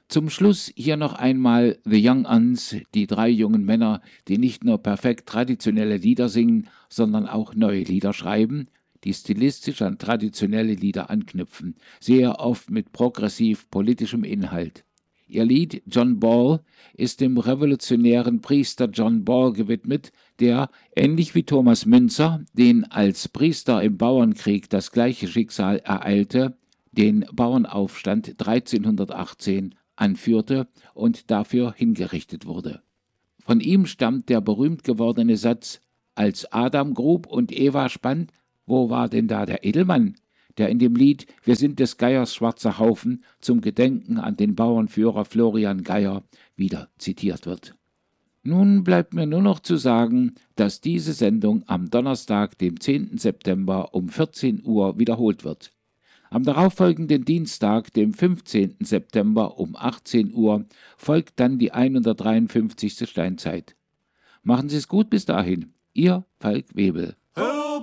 Zum Schluss hier noch einmal The Young Uns, die 3 jungen Männer, die nicht nur perfekt traditionelle Lieder singen, sondern auch neue Lieder schreiben, die stilistisch an traditionelle Lieder anknüpfen, sehr oft mit progressiv-politischem Inhalt. Ihr Lied John Ball ist dem revolutionären Priester John Ball gewidmet, der, ähnlich wie Thomas Müntzer, den als Priester im Bauernkrieg das gleiche Schicksal ereilte, den Bauernaufstand 1318 anführte und dafür hingerichtet wurde. Von ihm stammt der berühmt gewordene Satz: Als Adam grub und Eva spann, wo war denn da der Edelmann? Der in dem Lied Wir sind des Geiers schwarzer Haufen zum Gedenken an den Bauernführer Florian Geyer wieder zitiert wird. Nun bleibt mir nur noch zu sagen, dass diese Sendung am Donnerstag, dem 10. September um 14 Uhr wiederholt wird. Am darauffolgenden Dienstag, dem 15. September um 18 Uhr, folgt dann die 153. Steinzeit. Machen Sie es gut bis dahin. Ihr Falk Webel.